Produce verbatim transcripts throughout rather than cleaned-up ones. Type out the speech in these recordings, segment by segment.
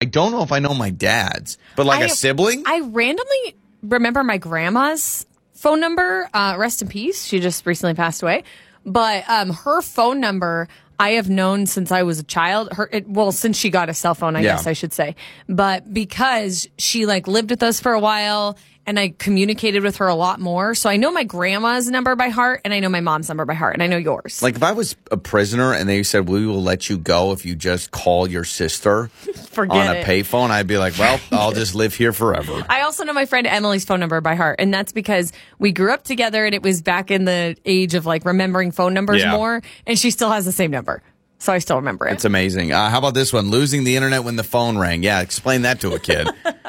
don't know if I know my dad's, but like I, a sibling? I randomly remember my grandma's phone number. Uh, rest in peace. She just recently passed away. But um, her phone number, I have known since I was a child. Her, it, well, since she got a cell phone, I Yeah. guess I should say. But because she like lived with us for a while, and I communicated with her a lot more, so I know my grandma's number by heart, and I know my mom's number by heart, and I know yours. Like if I was a prisoner and they said, we will let you go if you just call your sister Forget on a it. payphone, I'd be like, well, I'll just live here forever. I also know my friend Emily's phone number by heart, and that's because we grew up together, and it was back in the age of like remembering phone numbers Yeah. more, and she still has the same number, so I still remember it. It's amazing. Uh, how about this one? Losing the internet when the phone rang. Yeah, explain that to a kid.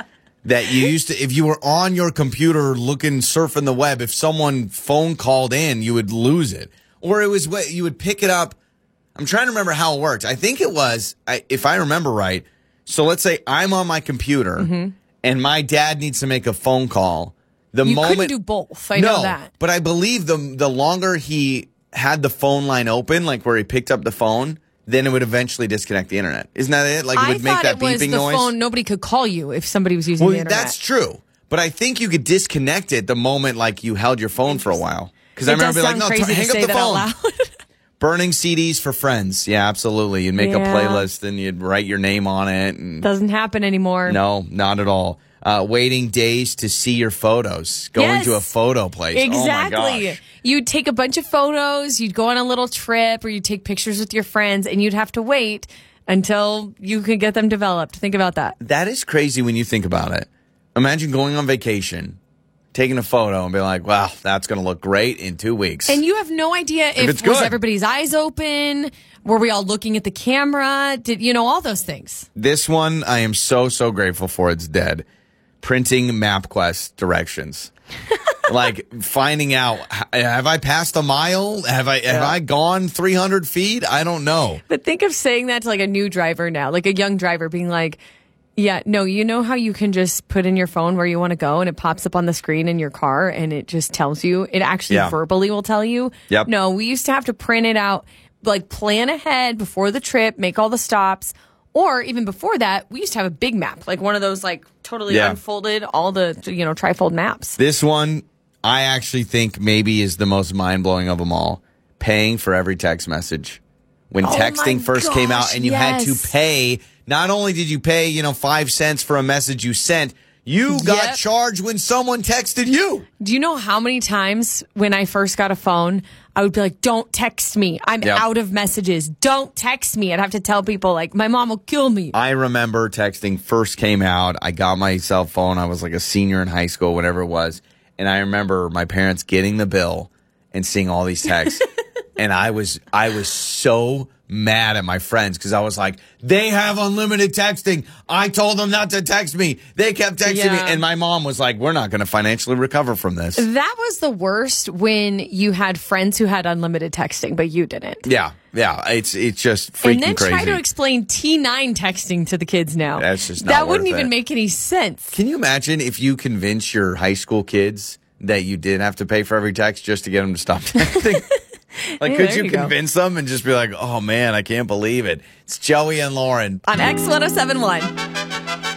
That you used to, if you were on your computer looking, surfing the web, if someone phone called in, you would lose it. Or it was what you would pick it up. I'm trying to remember how it works. I think it was, I, if I remember right. So let's say I'm on my computer Mm-hmm. and my dad needs to make a phone call. The you moment couldn't do both. I no, know that. but I believe the the longer he had the phone line open, like where he picked up the phone, then it would eventually disconnect the internet. Isn't that it? Like it I would make thought that it was beeping the noise. phone. Nobody could call you if somebody was using Well, the internet. that's true. But I think you could disconnect it the moment like you held your phone for a while. Because I It does remember being sound like, no, crazy t- hang to up say the that out phone. loud. Burning C Ds for friends. Yeah, absolutely. You'd make a Yeah. playlist and you'd write your name on it. And Doesn't happen anymore. no, not at all. Uh, waiting days to see your photos. Going Yes. to a photo place. Exactly. Oh my gosh. You'd take a bunch of photos, you'd go on a little trip, or you'd take pictures with your friends, and you'd have to wait until you could get them developed. Think about that. That is crazy when you think about it. Imagine going on vacation, taking a photo, and being like, wow, that's going to look great in two weeks. And you have no idea if, it's was good. everybody's eyes open? Were we all looking at the camera? Did you know all those things? This one I am so, so grateful for. It's dead. Printing MapQuest directions. Like finding out, h- have I passed a mile? Have I have I gone three hundred feet? I don't know. But think of saying that to like a new driver now, like a young driver being like, yeah, no, you know how you can just put in your phone where you want to go and it pops up on the screen in your car and it just tells you, it actually Yeah. verbally will tell you. Yep. No, we used to have to print it out, like plan ahead before the trip, make all the stops. Or even before that, we used to have a big map, like one of those like totally Yeah. unfolded, all the, you know, trifold maps. This one I actually think maybe is the most mind-blowing of them all. Paying for every text message. When Oh texting my first came out gosh, and you had to yes. pay, not only did you pay, you know, five cents for a message you sent, you got Yep. charged when someone texted you. Do you know how many times when I first got a phone, I would be like, don't text me. I'm Yep. out of messages. Don't text me. I'd have to tell people, like, my mom will kill me. I remember texting first came out. I got my cell phone. I was like a senior in high school, whatever it was. And I remember my parents getting the bill and seeing all these texts. And I was I was so mad at my friends because I was like, they have unlimited texting. I told them not to text me. They kept texting Yeah. me. And my mom was like, we're not going to financially recover from this. That was the worst when you had friends who had unlimited texting, but you didn't. Yeah, yeah. It's it's just freaking And then crazy. try to explain T nine texting to the kids now. That's just not That wouldn't worth even it. make any sense. Can you imagine if you convince your high school kids that you did have to pay for every text just to get them to stop texting? Like, Yeah, could there you you go. convince them and just be like, oh man, I can't believe it. It's Joey and Lauren. On X one oh seven point one.